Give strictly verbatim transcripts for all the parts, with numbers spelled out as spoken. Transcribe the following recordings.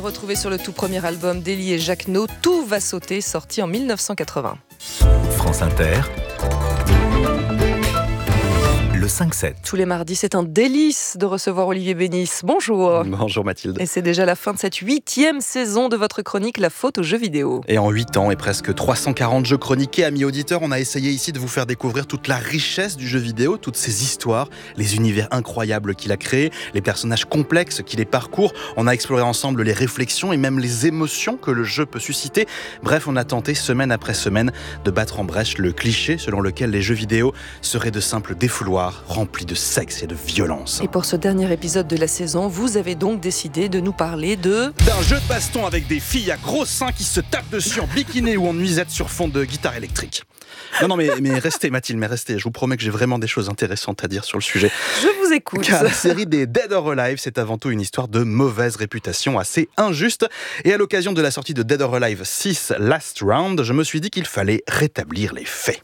Retrouvé sur le tout premier album d'Élie et Jacques No, Tout va sauter, sorti en mille neuf cent quatre-vingts. France Inter, le cinq sept. Tous les mardis, c'est un délice de recevoir Olivier Bénis. Bonjour. Bonjour Mathilde. Et c'est déjà la fin de cette huitième saison de votre chronique La faute aux jeux vidéo. Et en huit ans et presque trois cent quarante jeux chroniqués, amis auditeurs, on a essayé ici de vous faire découvrir toute la richesse du jeu vidéo, toutes ses histoires, les univers incroyables qu'il a créés, les personnages complexes qui les parcourent. On a exploré ensemble les réflexions et même les émotions que le jeu peut susciter. Bref, on a tenté semaine après semaine de battre en brèche le cliché selon lequel les jeux vidéo seraient de simples défouloirs remplis de sexe et de violence. Et pour ce dernier épisode de la saison, vous avez donc décidé de nous parler de... d'un jeu de baston avec des filles à gros seins qui se tapent dessus en bikini ou en nuisette sur fond de guitare électrique. Non, non, mais, mais restez Mathilde, mais restez. Je vous promets que j'ai vraiment des choses intéressantes à dire sur le sujet. Je vous écoute. Car la série des Dead or Alive, c'est avant tout une histoire de mauvaise réputation, assez injuste. Et à l'occasion de la sortie de Dead or Alive six Last Round, je me suis dit qu'il fallait rétablir les faits.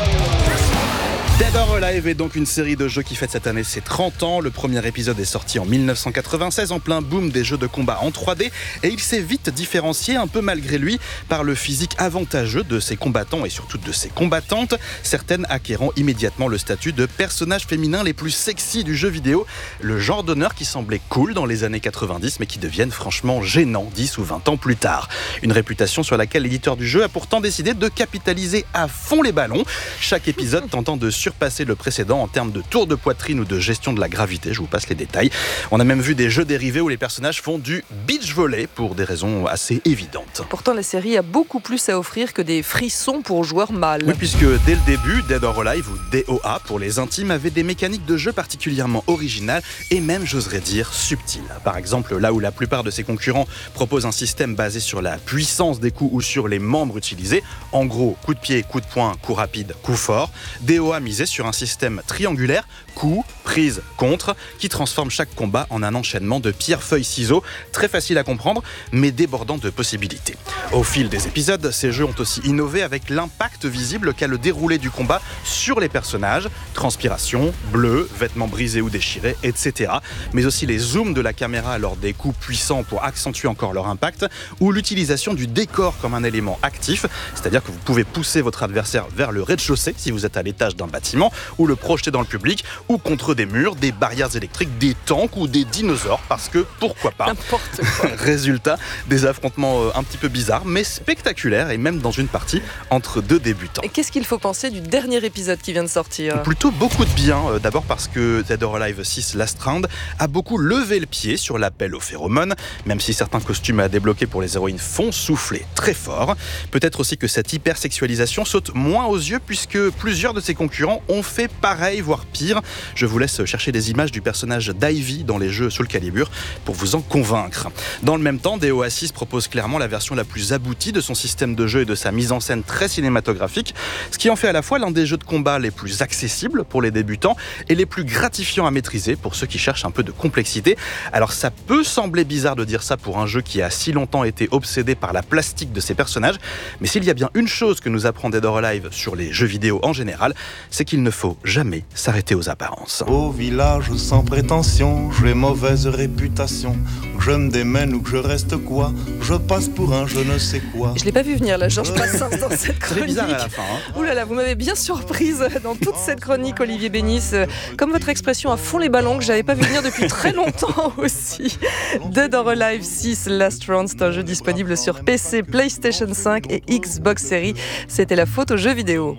Dead or Alive est donc une série de jeux qui fête cette année ses trente ans. Le premier épisode est sorti en mille neuf cent quatre-vingt-seize, en plein boom des jeux de combat en trois D, et il s'est vite différencié, un peu malgré lui, par le physique avantageux de ses combattants et surtout de ses combattantes, certaines acquérant immédiatement le statut de personnages féminins les plus sexy du jeu vidéo, le genre d'honneur qui semblait cool dans les années quatre-vingt-dix, mais qui deviennent franchement gênants dix ou vingt ans plus tard. Une réputation sur laquelle l'éditeur du jeu a pourtant décidé de capitaliser à fond les ballons, chaque épisode tentant de surpasser le précédent en termes de tour de poitrine ou de gestion de la gravité. Je vous passe les détails. On a même vu des jeux dérivés où les personnages font du beach volley pour des raisons assez évidentes. Pourtant, la série a beaucoup plus à offrir que des frissons pour joueurs mâles. Oui, puisque dès le début, Dead or Alive ou D O A pour les intimes avait des mécaniques de jeu particulièrement originales et même, j'oserais dire, subtiles. Par exemple, là où la plupart de ses concurrents proposent un système basé sur la puissance des coups ou sur les membres utilisés, en gros, coup de pied, coup de poing, coup rapide, coup fort, D O A misait sur un système triangulaire, coup, prise, contre, qui transforme chaque combat en un enchaînement de pierre, feuille, ciseaux, très facile à comprendre, mais débordant de possibilités. Au fil des épisodes, ces jeux ont aussi innové avec l'impact visible qu'a le déroulé du combat sur les personnages, transpiration, bleu, vêtements brisés ou déchirés, et cetera. Mais aussi les zooms de la caméra lors des coups puissants pour accentuer encore leur impact, ou l'utilisation du décor comme un élément actif, c'est-à-dire que vous pouvez pousser votre adversaire vers le rez-de-chaussée si vous êtes à l'étage d'un bâtiment, ou le projeter dans le public, ou contre des murs, des barrières électriques, des tanks ou des dinosaures, parce que pourquoi pas. N'importe quoi. Résultat, des affrontements un petit peu bizarres, mais spectaculaires, et même dans une partie entre deux débutants. Et qu'est-ce qu'il faut penser du dernier épisode qui vient de sortir ? Plutôt beaucoup de bien, d'abord parce que Dead or Alive six Last Round a beaucoup levé le pied sur l'appel aux phéromones, même si certains costumes à débloquer pour les héroïnes font souffler très fort. Peut-être aussi que cette hypersexualisation saute moins aux yeux, puisque plusieurs de ses concurrents ont fait pareil, voire pire. Je vous laisse chercher des images du personnage d'Ivy dans les jeux Soul Calibur pour vous en convaincre. Dans le même temps, D O A six propose clairement la version la plus aboutie de son système de jeu et de sa mise en scène très cinématographique, ce qui en fait à la fois l'un des jeux de combat les plus accessibles pour les débutants et les plus gratifiants à maîtriser pour ceux qui cherchent un peu de complexité. Alors ça peut sembler bizarre de dire ça pour un jeu qui a si longtemps été obsédé par la plastique de ses personnages, mais s'il y a bien une chose que nous apprend Dead or Alive sur les jeux vidéo en général, c'est qu'il ne faut jamais s'arrêter aux apparences. Au village sans prétention, j'ai mauvaise réputation. Que je me démène ou que je reste quoi, je passe pour un je ne sais quoi. Je l'ai pas vu venir là, Georges Brassens dans cette chronique. C'est bizarre à la fin. Hein. Ouh là là, vous m'avez bien surprise dans toute cette chronique, Olivier Bénis. Comme votre expression à fond les ballons que j'avais pas vu venir depuis très longtemps aussi. Dead or Alive six Last Round, c'est un jeu disponible sur P C, PlayStation cinq et Xbox Series. C'était la faute aux jeux vidéo.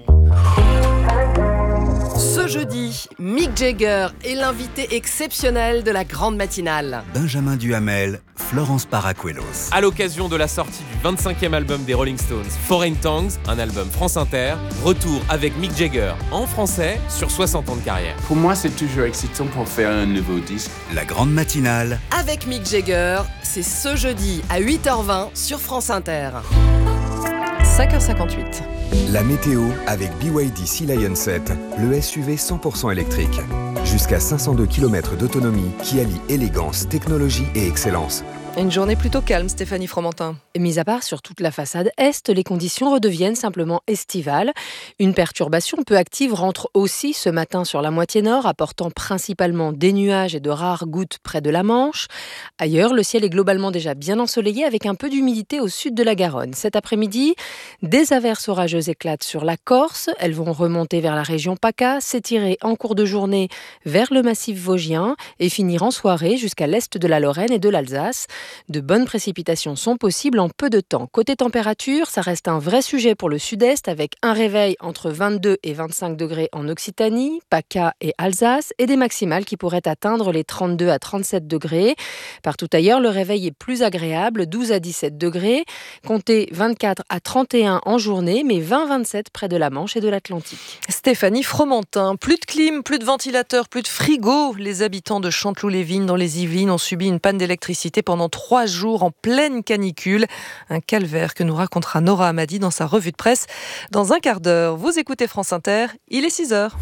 Ce jeudi, Mick Jagger est l'invité exceptionnel de la grande matinale. Benjamin Duhamel, Florence Paracuelos. À l'occasion de la sortie du vingt-cinquième album des Rolling Stones, Foreign Tongues, un album France Inter, retour avec Mick Jagger en français sur soixante ans de carrière. Pour moi, c'est toujours excitant pour faire un nouveau disque. La grande matinale. Avec Mick Jagger, c'est ce jeudi à huit heures vingt sur France Inter. cinq heures cinquante-huit. La météo avec B Y D Sea Lion sept, le S U V cent pour cent électrique. Jusqu'à cinq cent deux kilomètres d'autonomie qui allie élégance, technologie et excellence. Une journée plutôt calme, Stéphanie Fromentin. Et mis à part sur toute la façade est, les conditions redeviennent simplement estivales. Une perturbation peu active rentre aussi ce matin sur la moitié nord, apportant principalement des nuages et de rares gouttes près de la Manche. Ailleurs, le ciel est globalement déjà bien ensoleillé avec un peu d'humidité au sud de la Garonne. Cet après-midi, des averses orageuses éclatent sur la Corse. Elles vont remonter vers la région PACA, s'étirer en cours de journée vers le massif vosgien et finir en soirée jusqu'à l'est de la Lorraine et de l'Alsace. De bonnes précipitations sont possibles en peu de temps. Côté température, ça reste un vrai sujet pour le sud-est avec un réveil entre vingt-deux et vingt-cinq degrés en Occitanie, PACA et Alsace et des maximales qui pourraient atteindre les trente-deux à trente-sept degrés. Partout ailleurs, le réveil est plus agréable, douze à dix-sept degrés. Comptez vingt-quatre à trente et un en journée, mais vingt à vingt-sept près de la Manche et de l'Atlantique. Stéphanie Fromentin, plus de clim, plus de ventilateur, plus de frigo. Les habitants de Chanteloup-les-Vignes dans les Yvelines ont subi une panne d'électricité pendant trois jours en pleine canicule. Un calvaire que nous racontera Nora Hamadi dans sa revue de presse dans un quart d'heure. Vous écoutez France Inter, il est six heures.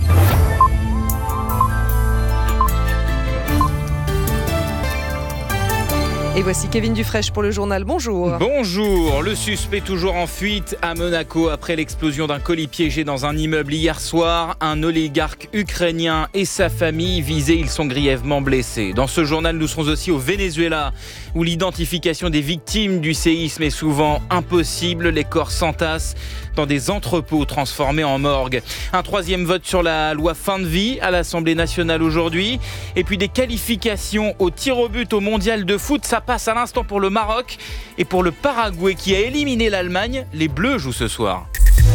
Et voici Kevin Dufresne pour le journal. Bonjour. Bonjour. Le suspect toujours en fuite à Monaco après l'explosion d'un colis piégé dans un immeuble hier soir. Un oligarque ukrainien et sa famille visés, ils sont grièvement blessés. Dans ce journal, nous serons aussi au Venezuela où l'identification des victimes du séisme est souvent impossible. Les corps s'entassent dans des entrepôts transformés en morgue. Un troisième vote sur la loi fin de vie à l'Assemblée nationale aujourd'hui. Et puis des qualifications au tir au but au mondial de foot. Ça passe à l'instant pour le Maroc et pour le Paraguay qui a éliminé l'Allemagne. Les Bleus jouent ce soir.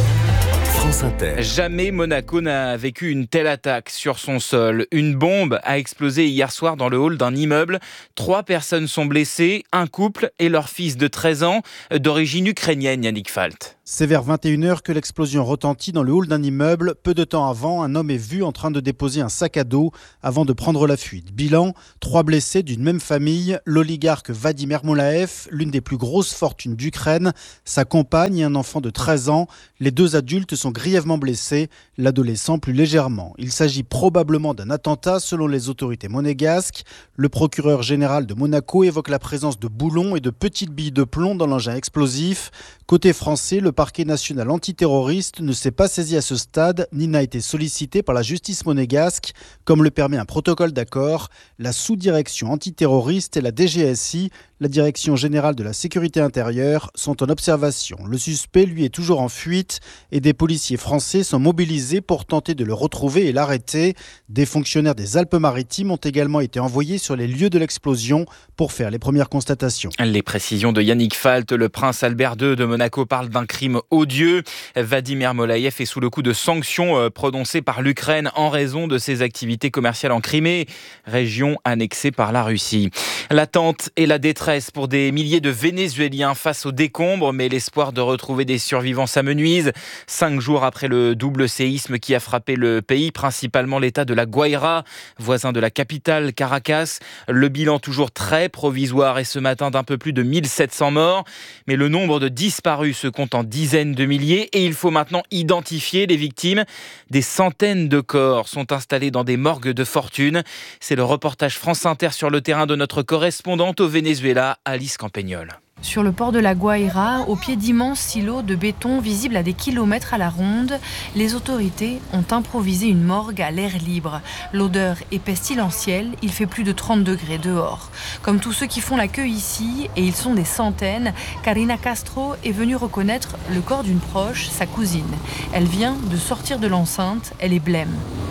France Inter. Jamais Monaco n'a vécu une telle attaque sur son sol. Une bombe a explosé hier soir dans le hall d'un immeuble. Trois personnes sont blessées, un couple et leur fils de treize ans d'origine ukrainienne, Yannick Falt. C'est vers vingt et une heures que l'explosion retentit dans le hall d'un immeuble. Peu de temps avant, un homme est vu en train de déposer un sac à dos avant de prendre la fuite. Bilan, trois blessés d'une même famille, l'oligarque Vadim Ermolaev, l'une des plus grosses fortunes d'Ukraine, sa compagne et un enfant de treize ans. Les deux adultes sont grièvement blessés, l'adolescent plus légèrement. Il s'agit probablement d'un attentat selon les autorités monégasques. Le procureur général de Monaco évoque la présence de boulons et de petites billes de plomb dans l'engin explosif. Côté français, le parquet national antiterroriste ne s'est pas saisi à ce stade ni n'a été sollicité par la justice monégasque, comme le permet un protocole d'accord. La sous-direction antiterroriste et la D G S I, la Direction générale de la sécurité intérieure, sont en observation. Le suspect, lui, est toujours en fuite et des policiers français sont mobilisés pour tenter de le retrouver et l'arrêter. Des fonctionnaires des Alpes-Maritimes ont également été envoyés sur les lieux de l'explosion pour faire les premières constatations. Les précisions de Yannick Falt, le prince Albert deux de Monaco parle d'un crime odieux. Vadim Ermolaev est sous le coup de sanctions prononcées par l'Ukraine en raison de ses activités commerciales en Crimée, région annexée par la Russie. L'attente et la détresse pour des milliers de Vénézuéliens face aux décombres, mais l'espoir de retrouver des survivants s'amenuise. Cinq jours après le double séisme qui a frappé le pays, principalement l'état de la Guaira, voisin de la capitale Caracas. Le bilan toujours très provisoire et ce matin d'un peu plus de mille sept cents morts. Mais le nombre de disparus se compte en dizaines de milliers et il faut maintenant identifier les victimes. Des centaines de corps sont installés dans des morgues de fortune. C'est le reportage France Inter sur le terrain de notre correspondante au Venezuela, Alice Campagnol. Sur le port de la Guaira, au pied d'immenses silos de béton visibles à des kilomètres à la ronde, les autorités ont improvisé une morgue à l'air libre. L'odeur est pestilentielle, il fait plus de trente degrés dehors. Comme tous ceux qui font la queue ici, et ils sont des centaines, Karina Castro est venue reconnaître le corps d'une proche, sa cousine. Elle vient de sortir de l'enceinte, elle est blême.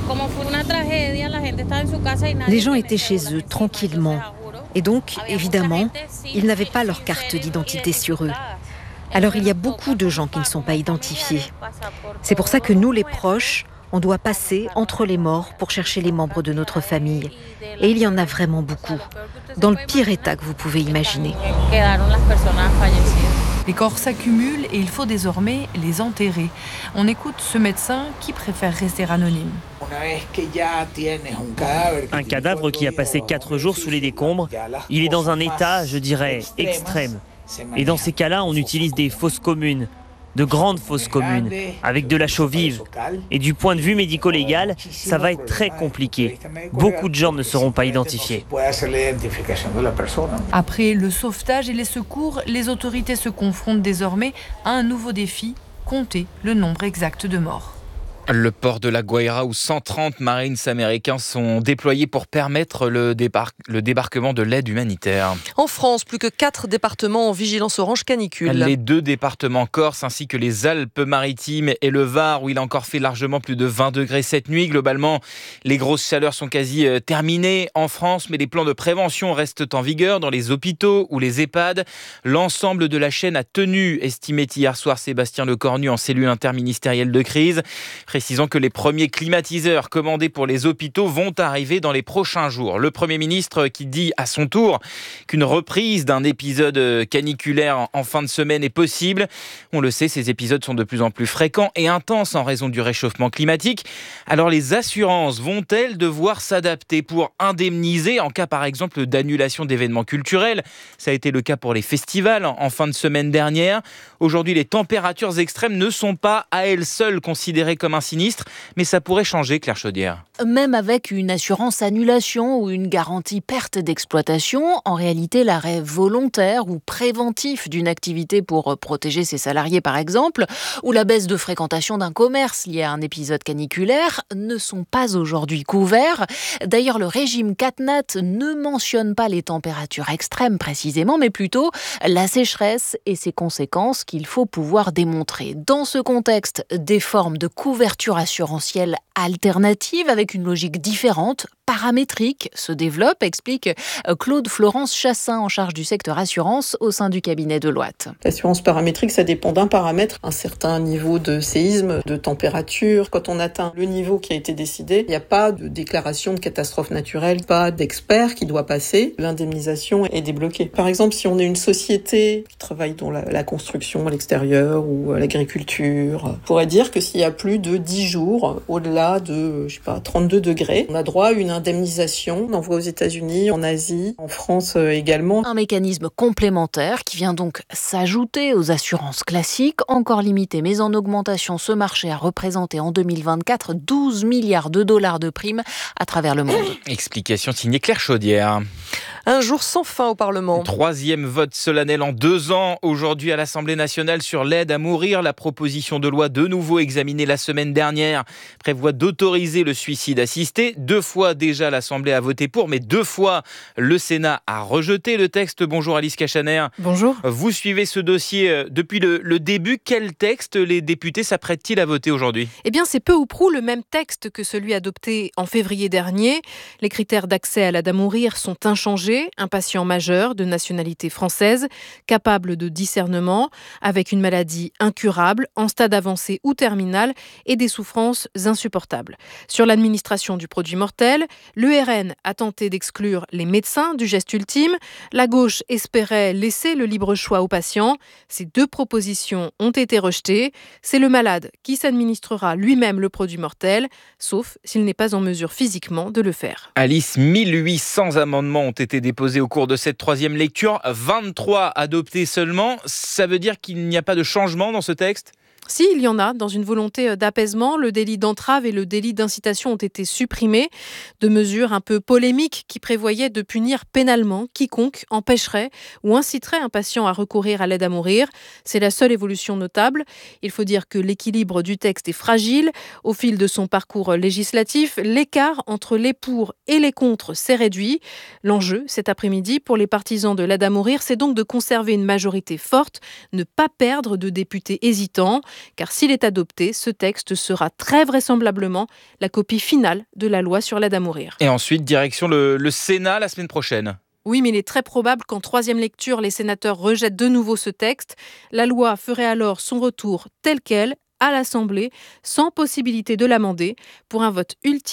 Les gens étaient chez eux, tranquillement. Et donc, évidemment, ils n'avaient pas leur carte d'identité sur eux. Alors il y a beaucoup de gens qui ne sont pas identifiés. C'est pour ça que nous, les proches, on doit passer entre les morts pour chercher les membres de notre famille. Et il y en a vraiment beaucoup, dans le pire état que vous pouvez imaginer. Les corps s'accumulent et il faut désormais les enterrer. On écoute ce médecin qui préfère rester anonyme. Un cadavre qui a passé quatre jours sous les décombres, il est dans un état, je dirais, extrême. Et dans ces cas-là, on utilise des fosses communes. de grandes fosses communes, avec de la chaux vive. Et du point de vue médico-légal, ça va être très compliqué. Beaucoup de gens ne seront pas identifiés. Après le sauvetage et les secours, les autorités se confrontent désormais à un nouveau défi, compter le nombre exact de morts. Le port de La Guaira où cent trente Marines américains sont déployés pour permettre le, débar- le débarquement de l'aide humanitaire. En France, plus que quatre départements en vigilance orange canicule. Les deux départements Corse ainsi que les Alpes-Maritimes et le Var où il a encore fait largement plus de vingt degrés cette nuit. Globalement, les grosses chaleurs sont quasi terminées en France, mais les plans de prévention restent en vigueur dans les hôpitaux ou les EHPAD. L'ensemble de la chaîne a tenu, estimait hier soir Sébastien Lecornu en cellule interministérielle de crise. Précisant que les premiers climatiseurs commandés pour les hôpitaux vont arriver dans les prochains jours. Le Premier ministre qui dit à son tour qu'une reprise d'un épisode caniculaire en fin de semaine est possible. On le sait, ces épisodes sont de plus en plus fréquents et intenses en raison du réchauffement climatique. Alors les assurances vont-elles devoir s'adapter pour indemniser en cas par exemple d'annulation d'événements culturels ? Ça a été le cas pour les festivals en fin de semaine dernière. Aujourd'hui, les températures extrêmes ne sont pas à elles seules considérées comme un sinistre, mais ça pourrait changer, Claire Chaudière. Même avec une assurance annulation ou une garantie perte d'exploitation, en réalité, l'arrêt volontaire ou préventif d'une activité pour protéger ses salariés, par exemple, ou la baisse de fréquentation d'un commerce lié à un épisode caniculaire ne sont pas aujourd'hui couverts. D'ailleurs, le régime CatNat ne mentionne pas les températures extrêmes précisément, mais plutôt la sécheresse et ses conséquences qu'il faut pouvoir démontrer. Dans ce contexte, des formes de couverture assurantielle alternative avec une logique différente, paramétrique, se développe, explique Claude Florence Chassin en charge du secteur assurance au sein du cabinet Deloitte. L'assurance paramétrique, ça dépend d'un paramètre, un certain niveau de séisme, de température. Quand on atteint le niveau qui a été décidé, il n'y a pas de déclaration de catastrophe naturelle, pas d'expert qui doit passer. L'indemnisation est débloquée. Par exemple, si on est une société qui travaille dans la, la construction à l'extérieur ou à l'agriculture, on pourrait dire que s'il y a plus de dix jours, au-delà de, je sais pas, trente-deux degrés, on a droit à une indemnisation. On envoie aux États-Unis, en Asie, en France également. Un mécanisme complémentaire qui vient donc s'ajouter aux assurances classiques, encore limité mais en augmentation. Ce marché a représenté en deux mille vingt-quatre douze milliards de dollars de primes à travers le monde. Explication signée Claire Chaudière. Un jour sans fin au Parlement. Troisième vote solennel en deux ans. Aujourd'hui à l'Assemblée nationale sur l'aide à mourir. La proposition de loi de nouveau examinée la semaine dernière prévoit d'autoriser le suicide assisté. Deux fois déjà l'Assemblée a voté pour, mais deux fois le Sénat a rejeté le texte. Bonjour Alice Cachaner. Bonjour. Vous suivez ce dossier depuis le, le début. Quel texte les députés s'apprêtent-ils à voter aujourd'hui ? Eh bien, c'est peu ou prou le même texte que celui adopté en février dernier. Les critères d'accès à l'aide à mourir sont inchangés. Un patient majeur de nationalité française, capable de discernement, avec une maladie incurable, en stade avancé ou terminal et des souffrances insupportables. Sur l'administration du produit mortel, l'U R N a tenté d'exclure les médecins du geste ultime. La gauche espérait laisser le libre choix aux patients. Ces deux propositions ont été rejetées. C'est le malade qui s'administrera lui-même le produit mortel, sauf s'il n'est pas en mesure physiquement de le faire. Alice, mille huit cents amendements ont été déposés au cours de cette troisième lecture, vingt-trois adoptés seulement. Ça veut dire qu'il n'y a pas de changement dans ce texte ? Si, il y en a. Dans une volonté d'apaisement, le délit d'entrave et le délit d'incitation ont été supprimés. Deux mesures un peu polémiques qui prévoyaient de punir pénalement quiconque empêcherait ou inciterait un patient à recourir à l'aide à mourir. C'est la seule évolution notable. Il faut dire que l'équilibre du texte est fragile. Au fil de son parcours législatif, l'écart entre les pour et les contre s'est réduit. L'enjeu, cet après-midi, pour les partisans de l'aide à mourir, c'est donc de conserver une majorité forte, ne pas perdre de députés hésitants. Car s'il est adopté, ce texte sera très vraisemblablement la copie finale de la loi sur l'aide à mourir. Et ensuite, direction le, le Sénat la semaine prochaine. Oui, mais il est très probable qu'en troisième lecture, les sénateurs rejettent de nouveau ce texte. La loi ferait alors son retour tel quel à l'Assemblée, sans possibilité de l'amender, pour un vote ultime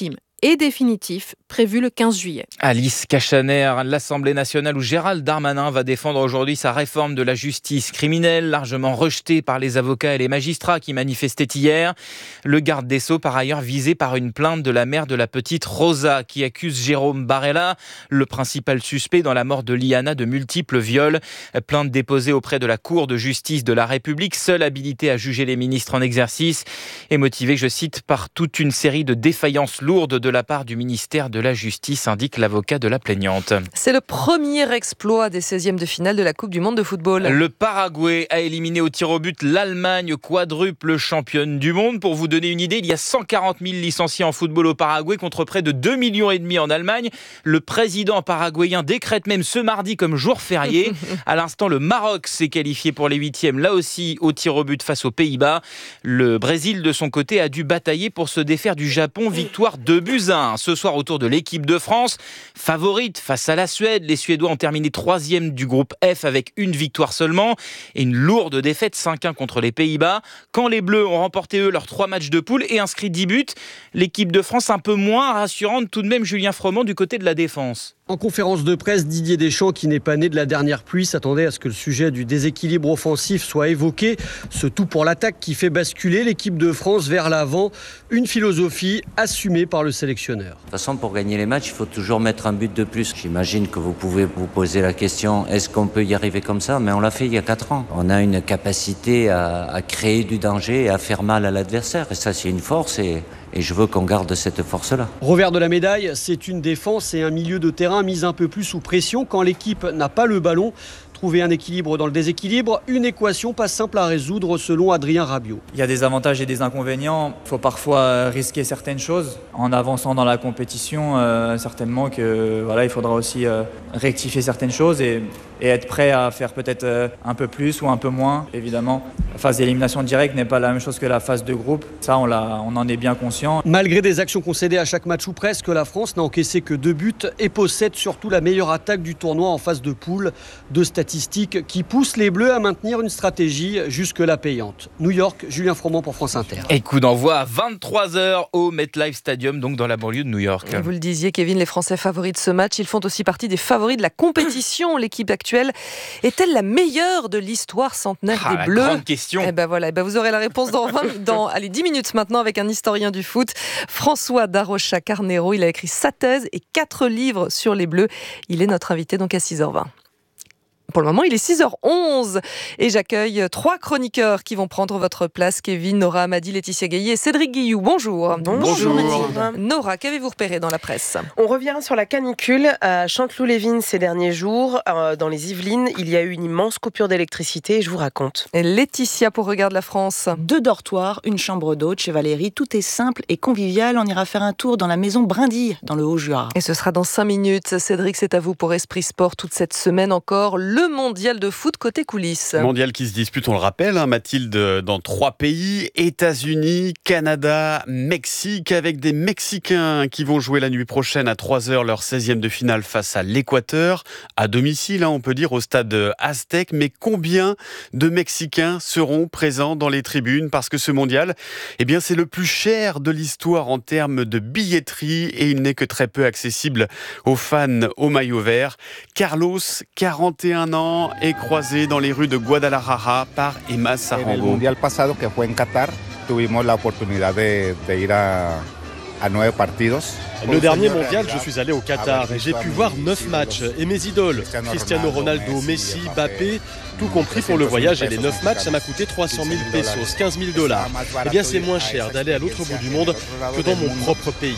et définitif, prévu le quinze juillet. Alice Cachaner, l'Assemblée nationale où Gérald Darmanin va défendre aujourd'hui sa réforme de la justice criminelle, largement rejetée par les avocats et les magistrats qui manifestaient hier. Le garde des Sceaux, par ailleurs, visé par une plainte de la mère de la petite Rosa, qui accuse Jérôme Barella, le principal suspect dans la mort de Liana, de multiples viols. Plainte déposée auprès de la Cour de justice de la République, seule habilitée à juger les ministres en exercice, et motivée, je cite, par toute une série de défaillances lourdes de la part du ministère de la Justice, indique l'avocat de la plaignante. C'est le premier exploit des seizièmes de finale de la Coupe du Monde de football. Le Paraguay a éliminé au tir au but l'Allemagne, quadruple championne du monde. Pour vous donner une idée, il y a cent quarante mille licenciés en football au Paraguay contre près de deux millions et demi en Allemagne. Le président paraguayen décrète même ce mardi comme jour férié. À l'instant, le Maroc s'est qualifié pour les huitièmes, là aussi au tir au but face aux Pays-Bas. Le Brésil, de son côté, a dû batailler pour se défaire du Japon. Victoire deux buts à un. Ce soir, autour de l'équipe de France, favorite face à la Suède. Les Suédois ont terminé troisième du groupe F avec une victoire seulement et une lourde défaite cinq un contre les Pays-Bas. Quand les Bleus ont remporté, eux, leurs trois matchs de poule et inscrit dix buts, l'équipe de France un peu moins rassurante tout de même, Julien Froment, du côté de la défense. En conférence de presse, Didier Deschamps, qui n'est pas né de la dernière pluie, s'attendait à ce que le sujet du déséquilibre offensif soit évoqué. Ce tout pour l'attaque qui fait basculer l'équipe de France vers l'avant. Une philosophie assumée par le sélectionneur. De toute façon, pour gagner les matchs, il faut toujours mettre un but de plus. J'imagine que vous pouvez vous poser la question, est-ce qu'on peut y arriver comme ça ? Mais on l'a fait il y a quatre ans. On a une capacité à, à créer du danger et à faire mal à l'adversaire. Et ça, c'est une force et... Et je veux qu'on garde cette force-là. Revers de la médaille, c'est une défense et un milieu de terrain mis un peu plus sous pression quand l'équipe n'a pas le ballon. Trouver un équilibre dans le déséquilibre, une équation pas simple à résoudre selon Adrien Rabiot. Il y a des avantages et des inconvénients. Il faut parfois risquer certaines choses. En avançant dans la compétition, euh, certainement que voilà, il faudra aussi euh, rectifier certaines choses et, et être prêt à faire peut-être euh, un peu plus ou un peu moins. Évidemment, la phase d'élimination directe n'est pas la même chose que la phase de groupe. Ça, on, l'a, on en est bien conscient. Malgré des actions concédées à chaque match ou presque, la France n'a encaissé que deux buts et possède surtout la meilleure attaque du tournoi en phase de poule. Deux statistiques qui poussent les Bleus à maintenir une stratégie jusque-là payante. New York, Julien Froment pour France Inter. Et coup d'envoi à vingt-trois heures au MetLife Stadium, donc dans la banlieue de New York. Et vous le disiez, Kevin, les Français favoris de ce match, ils font aussi partie des favoris de la compétition. L'équipe actuelle est-elle la meilleure de l'histoire centenaire ah, des Bleus ? Grande question. Eh ben voilà, eh ben vous aurez la réponse dans, vingt, dans allez, dix minutes maintenant avec un historien du foot, François Darocha Carnero. Il a écrit sa thèse et quatre livres sur les Bleus. Il est notre invité donc à six heures vingt. Pour le moment, il est six heures onze et j'accueille trois chroniqueurs qui vont prendre votre place. Kevin, Nora Amadi, Laetitia Gaillet et Cédric Guillou. Bonjour. Bonjour. Bonjour. Nora, qu'avez-vous repéré dans la presse ? On revient sur la canicule à Chanteloup-les-Vignes ces derniers jours. Euh, dans les Yvelines, il y a eu une immense coupure d'électricité et je vous raconte. Et Laetitia pour Regarde la France. Deux dortoirs, une chambre d'hôte chez Valérie. Tout est simple et convivial. On ira faire un tour dans la maison Brindille, dans le Haut-Jura. Et ce sera dans cinq minutes. Cédric, c'est à vous pour Esprit Sport toute cette semaine encore. Le mondial de foot côté coulisses. Mondial qui se dispute, on le rappelle, hein, Mathilde, dans trois pays, États-Unis, Canada, Mexique, avec des Mexicains qui vont jouer la nuit prochaine à trois heures leur seizième de finale face à l'Équateur, à domicile, hein, on peut dire, au stade Aztec. Mais combien de Mexicains seront présents dans les tribunes ? Parce que ce mondial, eh bien, c'est le plus cher de l'histoire en termes de billetterie et il n'est que très peu accessible aux fans au maillot vert. Carlos, quarante et un ans, est croisé dans les rues de Guadalajara par Emma Sarango. Le mondial pasado que fue en Qatar, tuvimos la oportunidad de, de ir a, a nueve partidos. Le dernier mondial, je suis allé au Qatar et j'ai pu voir neuf matchs. Et mes idoles, Cristiano Ronaldo, Messi, Mbappé, tout compris pour le voyage et les neuf matchs, ça m'a coûté trois cent mille pesos, quinze mille dollars. Eh bien, c'est moins cher d'aller à l'autre bout du monde que dans mon propre pays.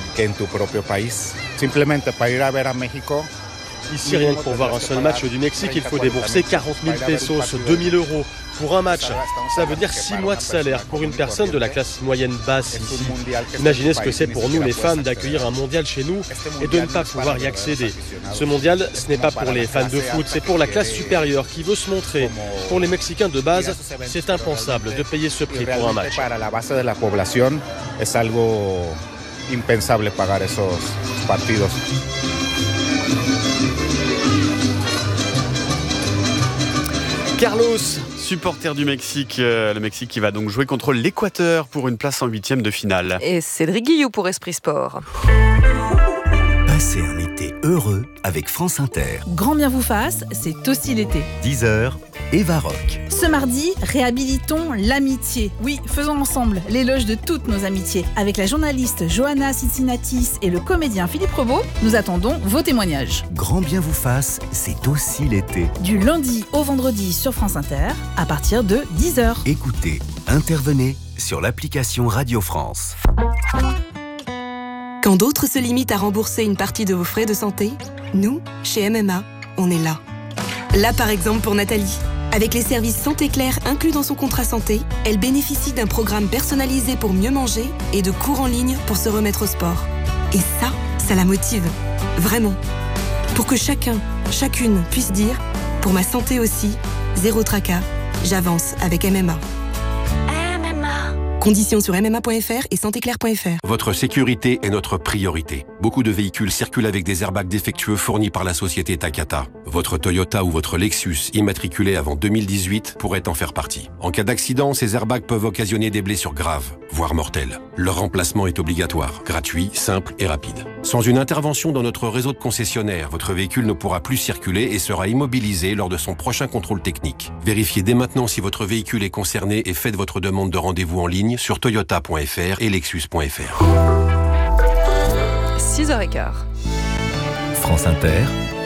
Ici, rien que pour voir un seul match du Mexique, il faut débourser quarante mille pesos, deux mille euros pour un match. Ça veut dire six mois de salaire pour une personne de la classe moyenne basse ici. Imaginez ce que c'est pour nous, les fans, d'accueillir un mondial chez nous et de ne pas pouvoir y accéder. Ce mondial, ce n'est pas pour les fans de foot, c'est pour la classe supérieure qui veut se montrer. Pour les Mexicains de base, c'est impensable de payer ce prix pour un match. Impensable pagar esos partidos. Carlos supporter du Mexique. Euh, le Mexique qui va donc jouer contre l'Équateur pour une place en huitième de finale. Et Cédric Guillou pour Esprit Sport. Passez un été heureux avec France Inter. Grand bien vous fasse, c'est aussi l'été. dix heures, Eva Rock. Ce mardi, réhabilitons l'amitié. Oui, faisons ensemble l'éloge de toutes nos amitiés. Avec la journaliste Johanna Cincinnatis et le comédien Philippe Rebaud, nous attendons vos témoignages. Grand bien vous fasse, c'est aussi l'été. Du lundi au vendredi sur France Inter, à partir de dix heures. Écoutez, intervenez sur l'application Radio France. Quand d'autres se limitent à rembourser une partie de vos frais de santé, nous, chez M M A, on est là. Là par exemple pour Nathalie. Avec les services Santé Claire inclus dans son contrat santé, elle bénéficie d'un programme personnalisé pour mieux manger et de cours en ligne pour se remettre au sport. Et ça, ça la motive. Vraiment. Pour que chacun, chacune puisse dire « Pour ma santé aussi, zéro tracas, j'avance avec M M A ». Conditions sur m m a point f r et santé claire point f r. Votre sécurité est notre priorité. Beaucoup de véhicules circulent avec des airbags défectueux fournis par la société Takata. Votre Toyota ou votre Lexus immatriculé avant deux mille dix-huit pourrait en faire partie. En cas d'accident, ces airbags peuvent occasionner des blessures graves, voire mortelles. Leur remplacement est obligatoire, gratuit, simple et rapide. Sans une intervention dans notre réseau de concessionnaires, votre véhicule ne pourra plus circuler et sera immobilisé lors de son prochain contrôle technique. Vérifiez dès maintenant si votre véhicule est concerné et faites votre demande de rendez-vous en ligne sur toyota point f r et lexus point f r. six heures quinze. France Inter.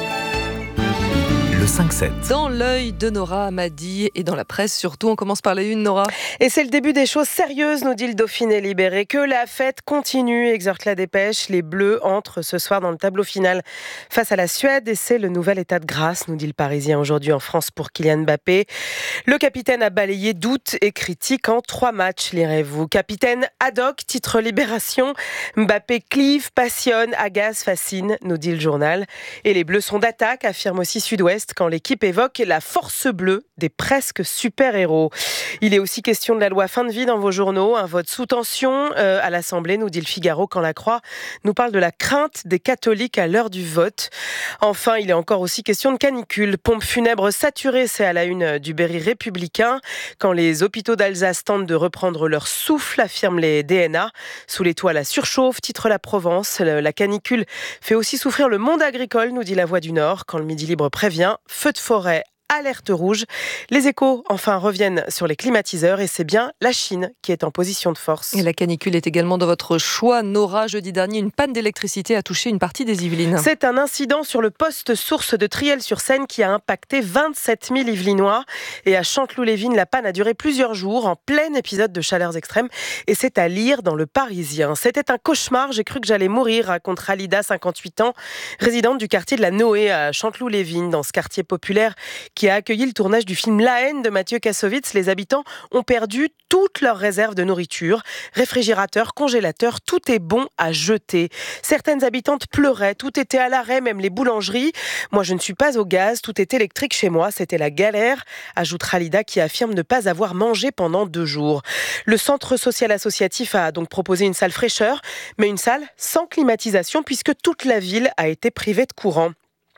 Le cinq sept. Dans l'œil de Nora Hamadi et dans la presse surtout, on commence par la une, Nora. Et c'est le début des choses sérieuses, nous dit le Dauphiné Libéré. Que la fête continue, exhorte la dépêche. Les Bleus entrent ce soir dans le tableau final face à la Suède et c'est le nouvel état de grâce, nous dit le Parisien aujourd'hui en France pour Kylian Mbappé. Le capitaine a balayé doutes et critiques en trois matchs, lirez-vous. Capitaine ad hoc, titre Libération. Mbappé clive, passionne, agace, fascine, nous dit le journal. Et les Bleus sont d'attaque, affirme aussi Sud-Ouest, quand l'équipe évoque la force bleue des presque super-héros. Il est aussi question de la loi fin de vie dans vos journaux, un vote sous tension euh, à l'Assemblée, nous dit le Figaro, quand la Croix nous parle de la crainte des catholiques à l'heure du vote. Enfin, il est encore aussi question de canicule. Pompe funèbre saturée, c'est à la une du Berry républicain. Quand les hôpitaux d'Alsace tentent de reprendre leur souffle, affirment les D N A. Sous les toits, la surchauffe, titre la Provence. La canicule fait aussi souffrir le monde agricole, nous dit la Voix du Nord, quand le Midi Libre prévient. Feu de forêt, alerte rouge. Les Échos, enfin, reviennent sur les climatiseurs et c'est bien la Chine qui est en position de force. Et la canicule est également dans votre choix. Nora, jeudi dernier, une panne d'électricité a touché une partie des Yvelines. C'est un incident sur le poste source de Triel-sur-Seine qui a impacté vingt-sept mille Yvelinois. Et à Chanteloup-les-Vignes, la panne a duré plusieurs jours en plein épisode de chaleurs extrêmes. Et c'est à lire dans Le Parisien. C'était un cauchemar, j'ai cru que j'allais mourir, raconte Ralida, cinquante-huit ans, résidente du quartier de la Noé à Chanteloup-les-Vignes, dans ce quartier populaire qui a accueilli le tournage du film La haine de Mathieu Kassovitz. Les habitants ont perdu toutes leurs réserves de nourriture. Réfrigérateur, congélateur, tout est bon à jeter. Certaines habitantes pleuraient, tout était à l'arrêt, même les boulangeries. Moi, je ne suis pas au gaz, tout est électrique chez moi, c'était la galère, ajoute Ralida qui affirme ne pas avoir mangé pendant deux jours. Le centre social associatif a donc proposé une salle fraîcheur, mais une salle sans climatisation puisque toute la ville a été privée de courant.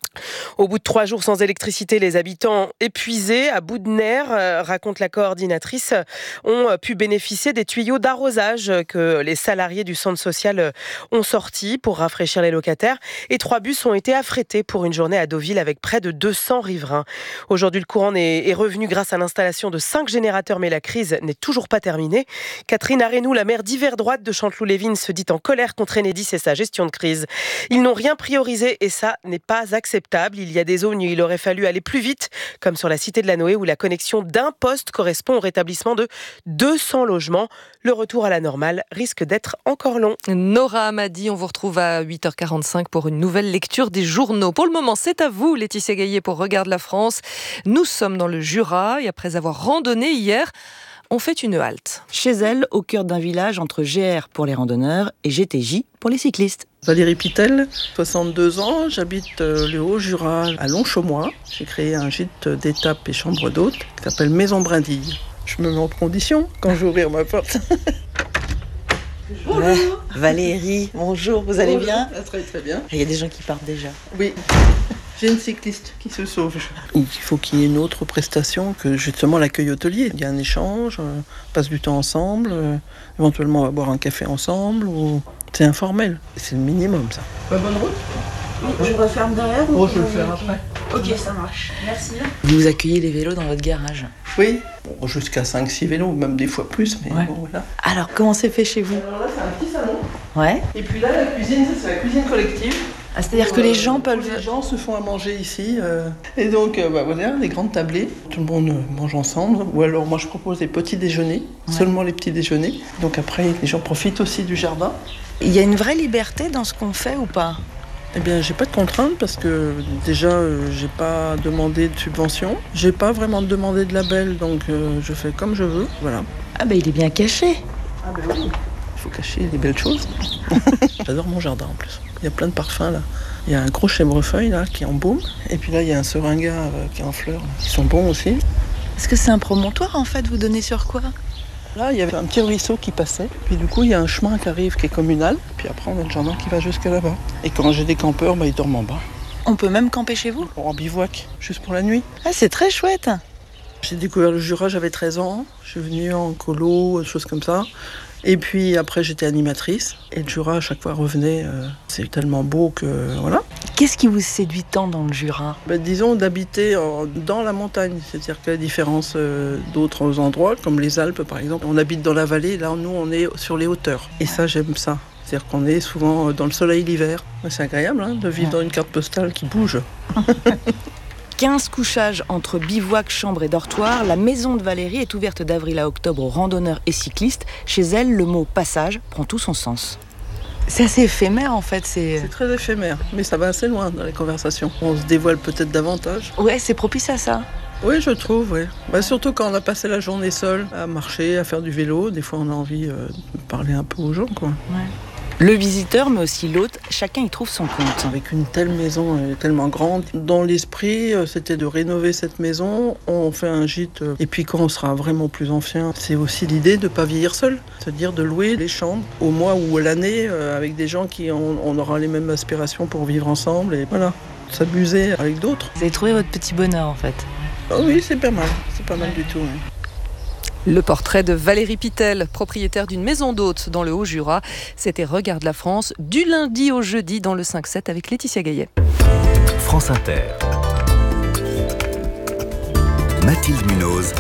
Au bout de trois jours sans électricité, les habitants épuisés, à bout de nerfs, euh, raconte la coordinatrice, ont pu bénéficier des tuyaux d'arrosage que les salariés du centre social ont sortis pour rafraîchir les locataires. Et trois bus ont été affrétés pour une journée à Deauville avec près de deux cents riverains. Aujourd'hui, le courant est, est revenu grâce à l'installation de cinq générateurs, mais la crise n'est toujours pas terminée. Catherine Arenou, la maire d'hiver droite de Chanteloup-les-Vignes, se dit en colère contre Enedis et sa gestion de crise. Ils n'ont rien priorisé et ça n'est pas acceptable. Il y a des zones où il aurait fallu aller plus vite, comme sur la cité de la Noé où la connexion d'un poste correspond au rétablissement de deux cents logements. Le retour à la normale risque d'être encore long. Nora Hamadi, on vous retrouve à huit heures quarante-cinq pour une nouvelle lecture des journaux. Pour le moment, c'est à vous, Laetitia Gaillet, pour Regarde la France. Nous sommes dans le Jura et après avoir randonné hier, on fait une halte. Chez elle, au cœur d'un village entre G R pour les randonneurs et G T J pour les cyclistes. Valérie Pitel, soixante-deux ans, j'habite le Haut-Jura à Longchaumois. J'ai créé un gîte d'étape et chambre d'hôte qui s'appelle Maison Brindille. Je me mets en condition quand je vais ouvrir ma porte. Ouais, Valérie, bonjour, vous allez bonjour. bien ? Très très bien. Il y a des gens qui partent déjà. Oui. J'ai une cycliste qui se sauve. Il faut qu'il y ait une autre prestation que justement l'accueil hôtelier. Il y a un échange, on passe du temps ensemble, euh, éventuellement on va boire un café ensemble, ou... c'est informel. C'est le minimum ça. Pas bonne route ? Je referme derrière ou Oh, je vais le faire après. Ok, ça marche. Merci. Vous accueillez les vélos dans votre garage? Oui, bon, jusqu'à cinq six vélos, même des fois plus, mais ouais. bon voilà. Alors, comment c'est fait chez vous? Alors là, c'est un petit salon. Ouais. Et puis là, la cuisine, ça, c'est la cuisine collective. Ah, c'est-à-dire que les gens peuvent... Les gens se font à manger ici. Euh, et donc, euh, bah, voilà, les grandes tablées. Tout le monde mange ensemble. Ou alors, moi, je propose des petits déjeuners. Ouais. Seulement les petits déjeuners. Donc après, les gens profitent aussi du jardin. Il y a une vraie liberté dans ce qu'on fait ou pas? Eh bien, j'ai pas de contraintes parce que déjà, euh, j'ai pas demandé de subvention. J'ai pas vraiment demandé de label, donc euh, je fais comme je veux. Voilà. Ah ben, il est bien caché. Ah ben oui. Il faut cacher les belles choses. J'adore mon jardin en plus. Il y a plein de parfums là. Il y a un gros chèvrefeuille là qui est en baume. Et puis là, il y a un seringa euh, qui est en fleurs, qui sont bons aussi. Est-ce que c'est un promontoire en fait? Vous donnez sur quoi? Là, il y avait un petit ruisseau qui passait. Puis du coup, il y a un chemin qui arrive qui est communal. Puis après, on a le jardin qui va jusque là-bas. Et quand j'ai des campeurs, bah, ils dorment en bas. On peut même camper chez vous? En bivouac, juste pour la nuit. Ah, c'est très chouette. J'ai découvert le Jura, j'avais treize ans. Je suis venue en colo, des choses comme ça. Et puis après, j'étais animatrice. Et le Jura, à chaque fois, revenait. Euh, c'est tellement beau que voilà. Qu'est-ce qui vous séduit tant dans le Jura? Ben, disons d'habiter en, dans la montagne. C'est-à-dire qu'à la différence euh, d'autres endroits, comme les Alpes par exemple, on habite dans la vallée. Là, nous, on est sur les hauteurs. Et ça, j'aime ça. C'est-à-dire qu'on est souvent dans le soleil l'hiver. C'est agréable hein, de vivre ouais. dans une carte postale qui bouge. quinze couchages entre bivouac, chambre et dortoir, la maison de Valérie est ouverte d'avril à octobre aux randonneurs et cyclistes. Chez elle, le mot « passage » prend tout son sens. C'est assez éphémère en fait. C'est... c'est très éphémère, mais ça va assez loin dans les conversations. On se dévoile peut-être davantage. Ouais, c'est propice à ça. Oui, je trouve, oui. Bah, surtout quand on a passé la journée seul à marcher, à faire du vélo. Des fois, on a envie euh, de parler un peu aux gens, quoi. Ouais. Le visiteur, mais aussi l'hôte, chacun y trouve son compte. Avec une telle maison euh, tellement grande, dans l'esprit, euh, c'était de rénover cette maison. On fait un gîte, euh, et puis quand on sera vraiment plus ancien, c'est aussi l'idée de ne pas vieillir seul. C'est-à-dire de louer les chambres au mois ou à l'année, euh, avec des gens qui ont, on aura les mêmes aspirations pour vivre ensemble, et voilà, s'amuser avec d'autres. Vous avez trouvé votre petit bonheur, en fait. Oh oui, c'est pas mal, c'est pas mal du tout. Oui. Le portrait de Valérie Pitel, propriétaire d'une maison d'hôtes dans le Haut-Jura. C'était Regarde la France, du lundi au jeudi dans le cinq sept avec Laetitia Gaillet. France Inter. Mathilde Munoz.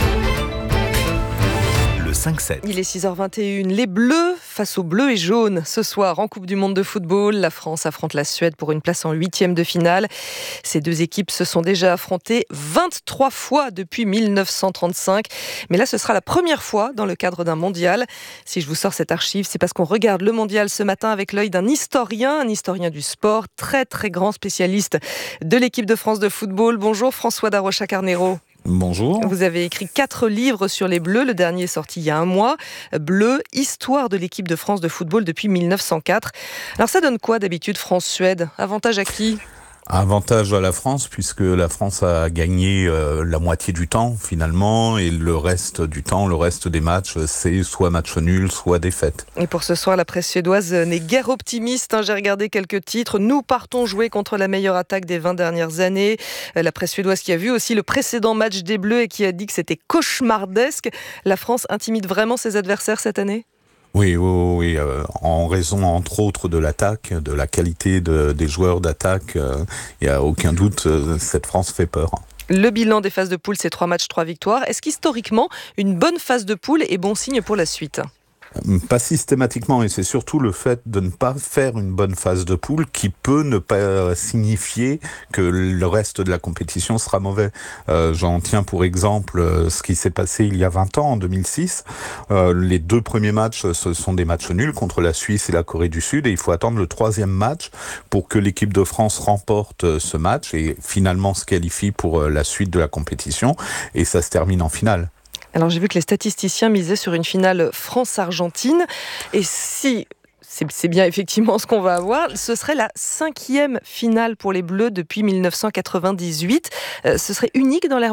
cinq sept. Il est six heures vingt et une. Les Bleus face aux Bleus et jaunes. Ce soir, en Coupe du Monde de football, la France affronte la Suède pour une place en huitième de finale. Ces deux équipes se sont déjà affrontées vingt-trois fois depuis mille neuf cent trente-cinq. Mais là, ce sera la première fois dans le cadre d'un mondial. Si je vous sors cette archive, c'est parce qu'on regarde le mondial ce matin avec l'œil d'un historien, un historien du sport, très très grand spécialiste de l'équipe de France de football. Bonjour François Darocha-Carnero. Bonjour. Vous avez écrit quatre livres sur les Bleus. Le dernier est sorti il y a un mois. Bleu, histoire de l'équipe de France de football depuis mille neuf cent quatre. Alors ça donne quoi d'habitude France-Suède? Avantage à qui? Avantage à la France, puisque la France a gagné euh, la moitié du temps, finalement, et le reste du temps, le reste des matchs, c'est soit match nul, soit défaite. Et pour ce soir, la presse suédoise n'est guère optimiste. Hein. J'ai regardé quelques titres. Nous partons jouer contre la meilleure attaque des vingt dernières années. La presse suédoise qui a vu aussi le précédent match des Bleus et qui a dit que c'était cauchemardesque. La France intimide vraiment ses adversaires cette année ? Oui, oui, oui. Euh, en raison, entre autres, de l'attaque, de la qualité de, des joueurs d'attaque, il euh, n'y a aucun doute, euh, cette France fait peur. Le bilan des phases de poule, c'est trois matchs, trois victoires. Est-ce qu'historiquement, une bonne phase de poule est bon signe pour la suite ? Pas systématiquement, et c'est surtout le fait de ne pas faire une bonne phase de poule qui peut ne pas signifier que le reste de la compétition sera mauvais. Euh, j'en tiens pour exemple euh, ce qui s'est passé il y a vingt ans, en deux mille six. Euh, les deux premiers matchs, ce sont des matchs nuls contre la Suisse et la Corée du Sud, et il faut attendre le troisième match pour que l'équipe de France remporte ce match et finalement se qualifie pour la suite de la compétition, et ça se termine en finale. Alors j'ai vu que les statisticiens misaient sur une finale France-Argentine. Et si c'est, c'est bien effectivement ce qu'on va avoir, ce serait la cinquième finale pour les Bleus depuis mille neuf cent quatre-vingt-dix-huit. Euh, ce serait unique dans l'ère moderne ?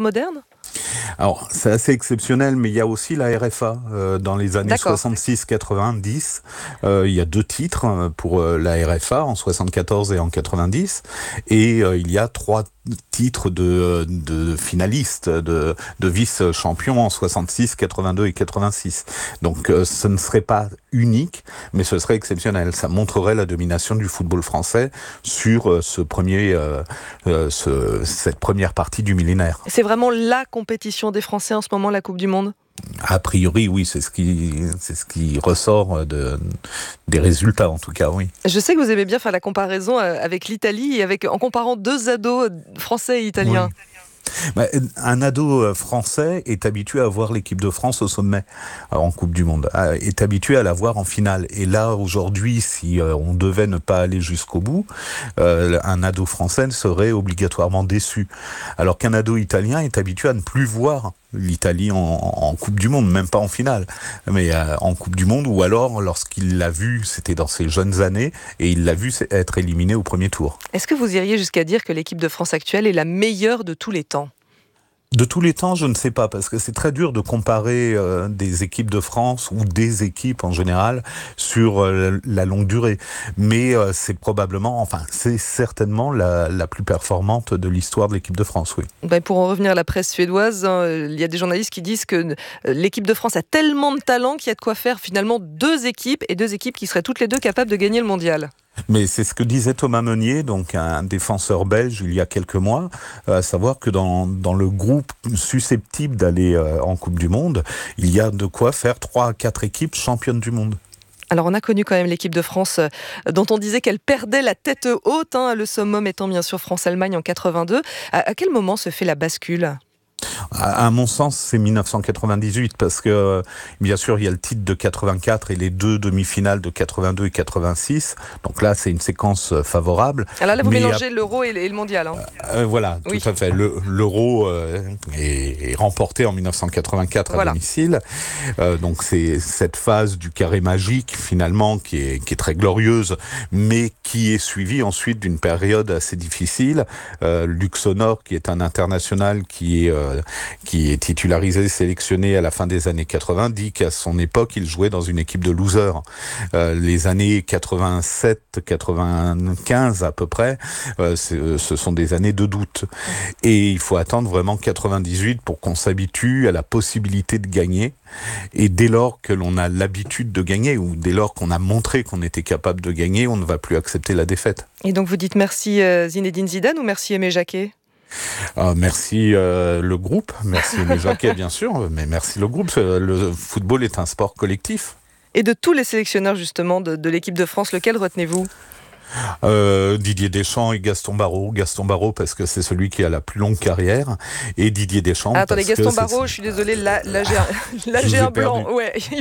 Alors, c'est assez exceptionnel, mais il y a aussi la R F A. Euh, dans les années soixante-six quatre-vingt-dix, euh, il y a deux titres pour euh, la R F A, en soixante-quatorze et en quatre-vingt-dix. Et euh, il y a trois titres de, de finalistes, de, de vice-champions en soixante-six, quatre-vingt-deux et quatre-vingt-six. Donc, euh, ce ne serait pas unique, mais ce serait exceptionnel. Ça montrerait la domination du football français sur euh, ce premier, euh, euh, ce, cette première partie du millénaire. C'est vraiment la compétition des Français en ce moment, la Coupe du Monde ? A priori, oui, c'est ce qui, c'est ce qui ressort de, des résultats, en tout cas, oui. Je sais que vous aimez bien faire la comparaison avec l'Italie, et avec, en comparant deux ados français et italiens. Oui. Bah, un ado français est habitué à voir l'équipe de France au sommet en Coupe du Monde, est habitué à la voir en finale. Et là, aujourd'hui, si on devait ne pas aller jusqu'au bout, euh, un ado français serait obligatoirement déçu. Alors qu'un ado italien est habitué à ne plus voir l'Italie en, en Coupe du Monde, même pas en finale, mais euh, en Coupe du Monde, ou alors lorsqu'il l'a vu, c'était dans ses jeunes années, et il l'a vu être éliminé au premier tour. Est-ce que vous iriez jusqu'à dire que l'équipe de France actuelle est la meilleure de tous les temps ? De tous les temps, je ne sais pas, parce que c'est très dur de comparer euh, des équipes de France ou des équipes en général sur euh, la longue durée. Mais euh, c'est probablement, enfin, c'est certainement la, la plus performante de l'histoire de l'équipe de France, oui. Ben pour en revenir à la presse suédoise, hein, il y a des journalistes qui disent que l'équipe de France a tellement de talent qu'il y a de quoi faire finalement deux équipes, et deux équipes qui seraient toutes les deux capables de gagner le mondial. Mais c'est ce que disait Thomas Meunier, donc un défenseur belge, il y a quelques mois, à savoir que dans, dans le groupe susceptible d'aller en Coupe du Monde, il y a de quoi faire trois à quatre équipes championnes du monde. Alors on a connu quand même l'équipe de France dont on disait qu'elle perdait la tête haute, hein, le summum étant bien sûr France-Allemagne en quatre-vingt-deux. À, à quel moment se fait la bascule ? À mon sens, c'est dix-neuf cent quatre-vingt-dix-huit, parce que, bien sûr, il y a le titre de quatre-vingt-quatre et les deux demi-finales de quatre-vingt-deux et quatre-vingt-six. Donc là, c'est une séquence favorable. Alors là, vous mélangez à... l'Euro et le mondial. Hein. Euh, voilà, oui. Tout à fait. Le, L'Euro euh, est, est remporté en dix-neuf cent quatre-vingt-quatre à voilà. domicile. Euh, donc c'est cette phase du carré magique, finalement, qui est, qui est très glorieuse, mais qui est suivie ensuite d'une période assez difficile. Euh, Luxonor, qui est un international qui est... Euh, qui est titularisé, sélectionné à la fin des années quatre-vingt, dit qu'à son époque, il jouait dans une équipe de losers. Euh, les années quatre-vingt-sept quatre-vingt-quinze à peu près, euh, ce sont des années de doute. Et il faut attendre vraiment quatre-vingt-dix-huit pour qu'on s'habitue à la possibilité de gagner. Et dès lors que l'on a l'habitude de gagner, ou dès lors qu'on a montré qu'on était capable de gagner, on ne va plus accepter la défaite. Et donc vous dites merci Zinedine Zidane ou merci Aimé Jacquet ? Euh, merci euh, le groupe, merci Aimé Jacquet bien sûr, mais merci le groupe. Le football est un sport collectif. Et de tous les sélectionneurs justement de, de l'équipe de France, lequel retenez-vous ? Euh, Didier Deschamps et Gaston Barraud. Gaston Barraud parce que c'est celui qui a la plus longue carrière, et Didier Deschamps. Ah, attendez, parce Gaston que Barraud, je suis désolée, là, là j'ai un, là, j'ai un blanc. Ouais,